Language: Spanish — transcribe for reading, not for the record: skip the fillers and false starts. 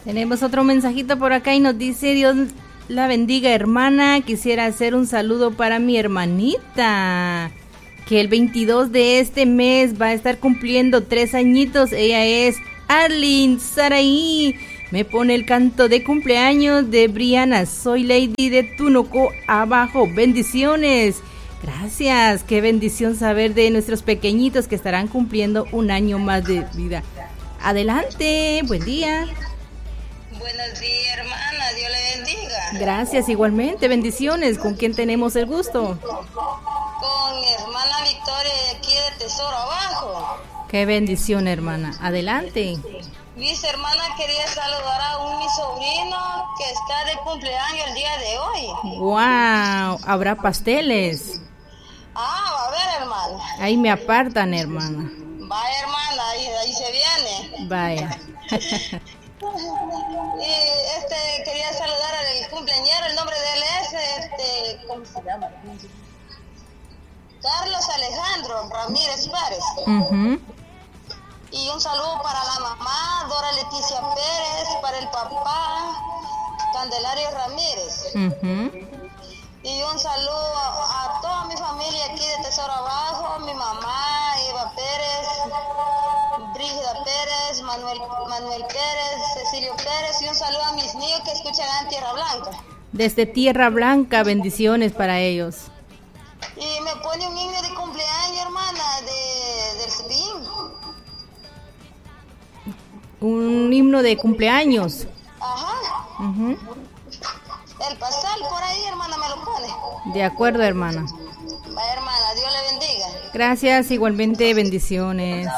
Tenemos otro mensajito por acá y nos dice: Dios la bendiga, hermana. Quisiera hacer un saludo para mi hermanita, que el 22 de este mes va a estar cumpliendo 3 añitos. Ella es Arlene Saraí. Me pone el canto de cumpleaños de Briana. Soy Lady de Tunoco abajo. Bendiciones. Gracias. Qué bendición saber de nuestros pequeñitos que estarán cumpliendo un año más de vida. Adelante. Buen día. Buenos días, hermana. Dios le bendiga. Gracias, igualmente. Bendiciones. ¿Con quién tenemos el gusto? Con mi hermana Victoria de aquí de Tesoro Abajo. Qué bendición, hermana. Adelante. Mis hermanas, quería saludar a mi sobrino que está de cumpleaños el día de hoy. ¡Wow! ¿Habrá pasteles? Va a ver, hermana. Ahí me apartan, hermana. Vaya, hermana, ahí se viene. Vaya. Y quería saludar al cumpleañero, el nombre de él es, ¿cómo se llama? Carlos Alejandro Ramírez Párez. Uh-huh. Y un saludo para la mamá, Dora Leticia Pérez, para el papá, Candelario Ramírez. Uh-huh. Y un saludo a toda mi familia aquí de Tesoro Abajo, mi mamá, Eva Pérez, Brígida Pérez, Manuel Pérez, Cecilio Pérez, y un saludo a mis niños que escuchan en Tierra Blanca. Desde Tierra Blanca, bendiciones para ellos. Y me pone un himno de cumpleaños, hermana, del Spin. Un himno de cumpleaños. Ajá. Uh-huh. El pastel por ahí, hermana, me lo pone. De acuerdo, hermana. Vaya, hermana, Dios le bendiga. Gracias, igualmente, bendiciones.